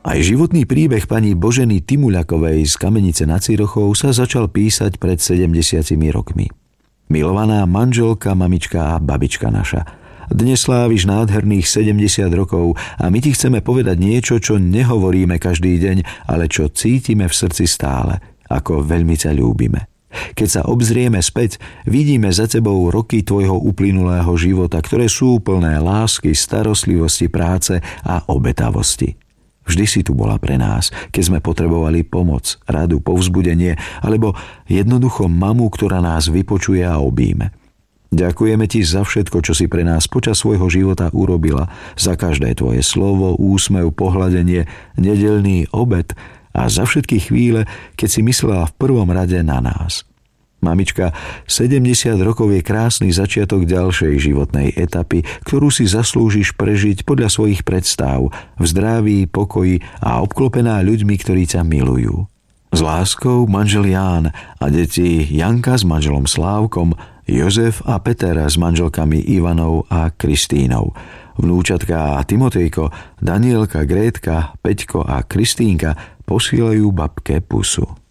Aj životný príbeh pani Boženy Timuľakovej z Kamenice nad Cirochou sa začal písať pred 70 rokmi. Milovaná manželka, mamička a babička naša, dnes sláviš nádherných 70 rokov a my ti chceme povedať niečo, čo nehovoríme každý deň, ale čo cítime v srdci stále, ako veľmi ťa ľúbime. Keď sa obzrieme späť, vidíme za tebou roky tvojho uplynulého života, ktoré sú plné lásky, starostlivosti, práce a obetavosti. Vždy si tu bola pre nás, keď sme potrebovali pomoc, radu, povzbudenie, alebo jednoducho mamu, ktorá nás vypočuje a obíme. Ďakujeme ti za všetko, čo si pre nás počas svojho života urobila, za každé tvoje slovo, úsmev, pohľadenie, nedeľný obed a za všetky chvíle, keď si myslela v prvom rade na nás. Mamička, 70 rokov je krásny začiatok ďalšej životnej etapy, ktorú si zaslúžiš prežiť podľa svojich predstav, v zdraví, pokoji a obklopená ľuďmi, ktorí ťa milujú. S láskou manžel Ján a deti Janka s manželom Slávkom, Jozef a Peter s manželkami Ivanou a Kristínou, vnúčatka Timotejko, Danielka, Grétka, Peťko a Kristínka posielajú babke pusu.